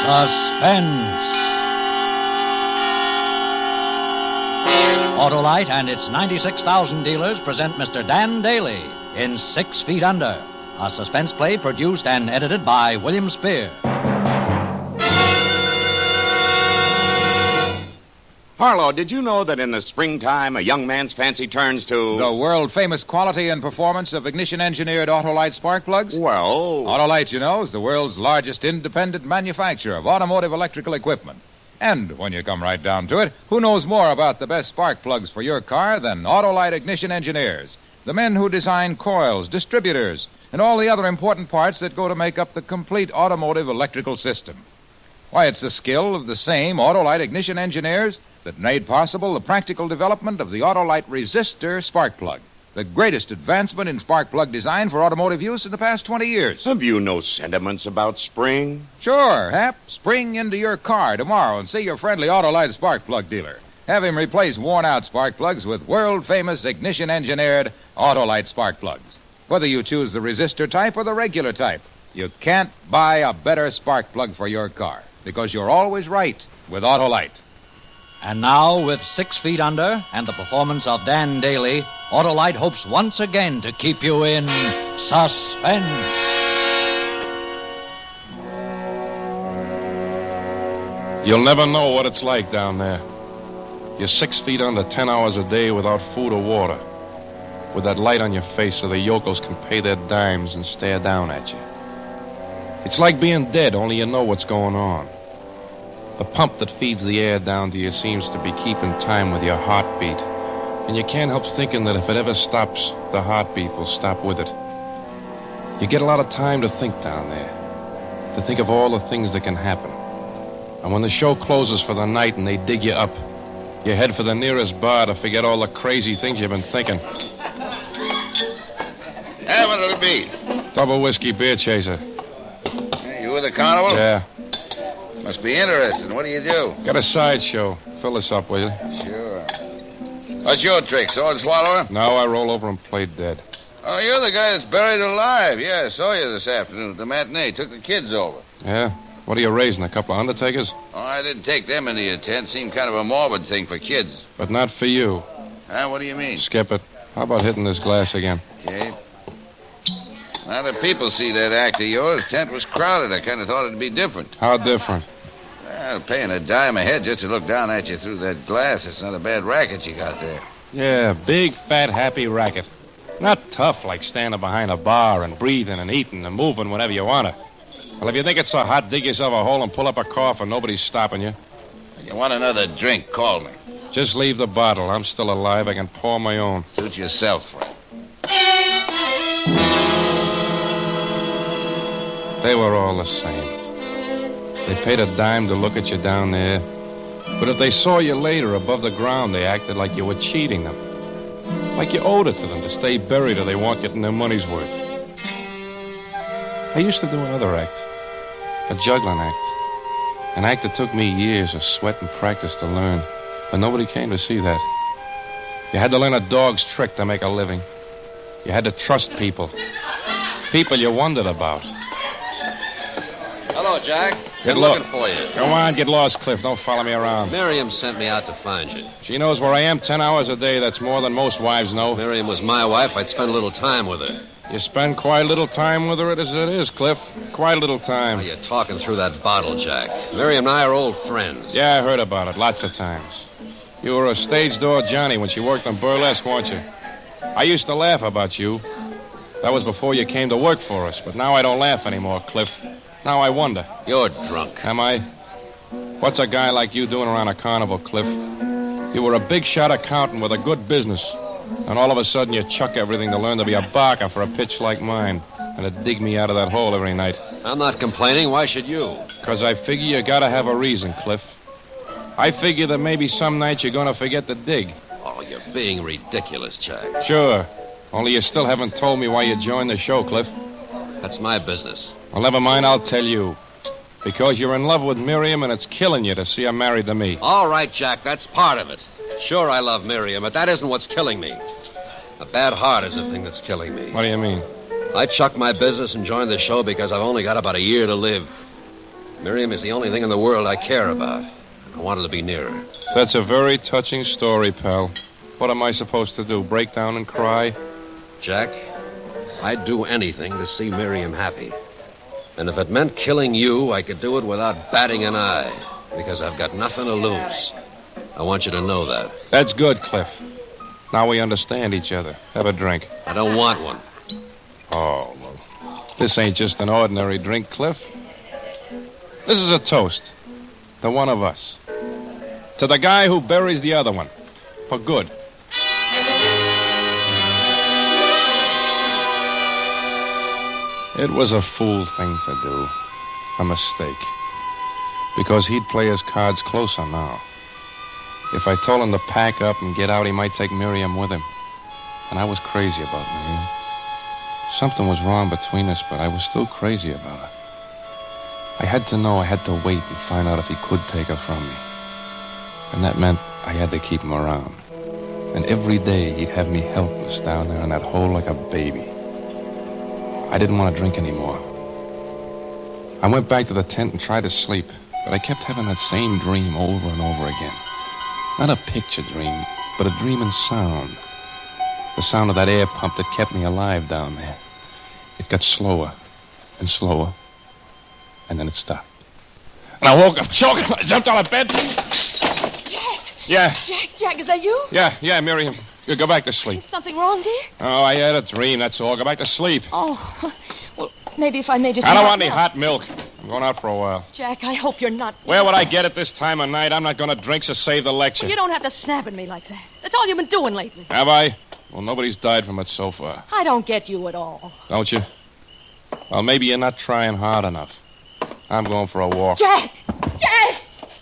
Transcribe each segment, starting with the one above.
Suspense. Autolite and its 96,000 dealers present Mr. Dan Daly in 6 Feet Under, a suspense play produced and edited by William Spear. Harlow, did you know that in the springtime a young man's fancy turns to... The world-famous quality and performance of ignition-engineered Autolite spark plugs? Well... Autolite, you know, is the world's largest independent manufacturer of automotive electrical equipment. And when you come right down to it, who knows more about the best spark plugs for your car than Autolite ignition engineers? The men who design coils, distributors, and all the other important parts that go to make up the complete automotive electrical system. Why, it's the skill of the same Autolite ignition engineers that made possible the practical development of the Autolite resistor spark plug, the greatest advancement in spark plug design for automotive use in the past 20 years. Have you no sentiments about spring? Sure, Hap. Spring into your car tomorrow and see your friendly Autolite spark plug dealer. Have him replace worn-out spark plugs with world-famous ignition-engineered Autolite spark plugs. Whether you choose the resistor type or the regular type, you can't buy a better spark plug for your car, because you're always right with Autolite. And now, with 6 Feet Under and the performance of Dan Daly, Autolite hopes once again to keep you in suspense. You'll never know what it's like down there. You're 6 feet under 10 hours a day without food or water, with that light on your face so the yokels can pay their dimes and stare down at you. It's like being dead, only you know what's going on. The pump that feeds the air down to you seems to be keeping time with your heartbeat, and you can't help thinking that if it ever stops, the heartbeat will stop with it. You get a lot of time to think down there, to think of all the things that can happen. And when the show closes for the night and they dig you up, you head for the nearest bar to forget all the crazy things you've been thinking. Hey, what'll it be? Double whiskey beer chaser. Hey, you with the carnival? Yeah. Must be interesting. What do you do? Got a sideshow. Fill us up, will you? Sure. What's your trick, sword swallower? No, I roll over and play dead. Oh, you're the guy that's buried alive. Yeah, I saw you this afternoon at the matinee. Took the kids over. Yeah? What are you raising, a couple of undertakers? Oh, I didn't take them into your tent. Seemed kind of a morbid thing for kids. But not for you. Huh? What do you mean? Skip it. How about hitting this glass again? Okay. Now that people see that act of yours, tent was crowded. I kind of thought it'd be different. How different? Well, paying a dime a head just to look down at you through that glass, it's not a bad racket you got there. Yeah, big, fat, happy racket. Not tough like standing behind a bar and breathing and eating and moving whenever you want to. Well, if you think it's so hot, dig yourself a hole and pull up a coffin. Nobody's stopping you. If you want another drink, call me. Just leave the bottle. I'm still alive. I can pour my own. Suit yourself, friend. They were all the same. They paid a dime to look at you down there. But if they saw you later above the ground, they acted like you were cheating them. Like you owed it to them to stay buried or they weren't getting their money's worth. I used to do another act. A juggling act. An act that took me years of sweat and practice to learn. But nobody came to see that. You had to learn a dog's trick to make a living. You had to trust people. People you wondered about. Hello, Jack. Get looking for you. Come on, get lost, Cliff. Don't follow me around. Miriam sent me out to find you. She knows where I am 10 hours a day. That's more than most wives know. Miriam was my wife. I'd spend a little time with her. You spend quite a little time with her as it is, Cliff. Quite a little time. Now you're talking through that bottle, Jack. Miriam and I are old friends. Yeah, I heard about it lots of times. You were a stage door Johnny when she worked on burlesque, weren't you? I used to laugh about you. That was before you came to work for us, but now I don't laugh anymore, Cliff. Now I wonder. You're drunk. Am I? What's a guy like you doing around a carnival, Cliff? You were a big-shot accountant with a good business. And all of a sudden you chuck everything to learn to be a barker for a pitch like mine and to dig me out of that hole every night. I'm not complaining. Why should you? Because I figure you gotta have a reason, Cliff. I figure that maybe some night you're gonna forget to dig. Oh, you're being ridiculous, Jack. Sure. Only you still haven't told me why you joined the show, Cliff. That's my business. Well, never mind, I'll tell you. Because you're in love with Miriam and it's killing you to see her married to me. All right, Jack, that's part of it. Sure, I love Miriam, but that isn't what's killing me. A bad heart is the thing that's killing me. What do you mean? I chucked my business and joined the show because I've only got about a year to live. Miriam is the only thing in the world I care about. I wanted to be near her. That's a very touching story, pal. What am I supposed to do, break down and cry? Jack, I'd do anything to see Miriam happy. And if it meant killing you, I could do it without batting an eye, because I've got nothing to lose. I want you to know that. That's good, Cliff. Now we understand each other. Have a drink. I don't want one. Oh, well, this ain't just an ordinary drink, Cliff. This is a toast to one of us. To the guy who buries the other one. For good. It was a fool thing to do. A mistake. Because he'd play his cards closer now. If I told him to pack up and get out, he might take Miriam with him. And I was crazy about Miriam. Something was wrong between us, but I was still crazy about her. I had to know, I had to wait and find out if he could take her from me. And that meant I had to keep him around. And every day he'd have me helpless down there in that hole like a baby. I didn't want to drink anymore. I went back to the tent and tried to sleep, but I kept having that same dream over and over again. Not a picture dream, but a dream in sound. The sound of that air pump that kept me alive down there. It got slower and slower, and then it stopped. And I woke up choking. I jumped out of bed. Jack! Yeah. Jack, is that you? Yeah, Miriam. You go back to sleep. Is something wrong, dear? Oh, I had a dream, that's all. Go back to sleep. Oh, well, maybe if I made you some I don't hot want any milk. hot milk. I'm going out for a while. Jack, I hope you're not... Where would I get it this time of night? I'm not going to drink, so save the lecture. Well, you don't have to snap at me like that. That's all you've been doing lately. Have I? Well, nobody's died from it so far. I don't get you at all. Don't you? Well, maybe you're not trying hard enough. I'm going for a walk. Jack! Jack!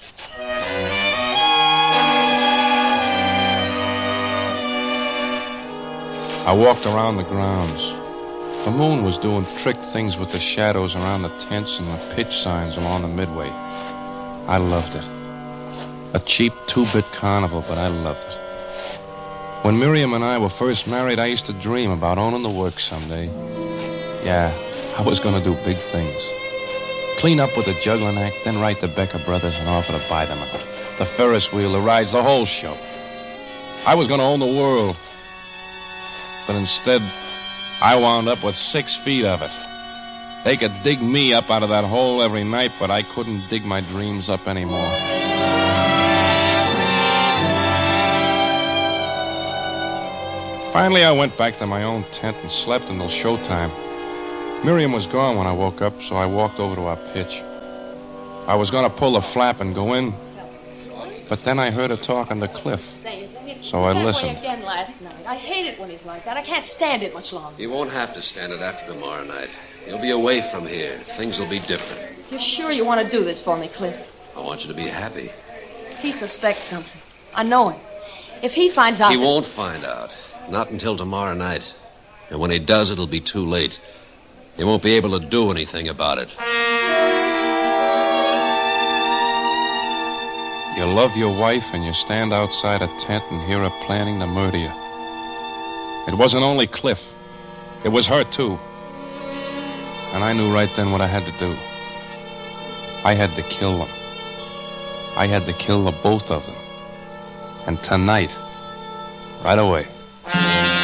I walked around the grounds. The moon was doing trick things with the shadows around the tents and the pitch signs along the midway. I loved it. A cheap two-bit carnival, but I loved it. When Miriam and I were first married, I used to dream about owning the works someday. Yeah, I was going to do big things. Clean up with the juggling act, then write the Becker brothers and offer to buy them out. The Ferris wheel, the rides, the whole show. I was going to own the world. But instead, I wound up with 6 feet of it. They could dig me up out of that hole every night, but I couldn't dig my dreams up anymore. Finally, I went back to my own tent and slept until showtime. Miriam was gone when I woke up, so I walked over to our pitch. I was going to pull the flap and go in, but then I heard her talking to Cliff. So I listened. Again last night. I hate it when he's like that. I can't stand it much longer. You won't have to stand it after tomorrow night. You'll be away from here. Things will be different. You're sure you want to do this for me, Cliff? I want you to be happy. He suspects something. I know him. If he finds out... He won't find out. Not until tomorrow night. And when he does, it'll be too late. He won't be able to do anything about it. You love your wife and you stand outside a tent and hear her planning to murder you. It wasn't only Cliff. It was her, too. And I knew right then what I had to do. I had to kill them. I had to kill the both of them. And tonight, right away.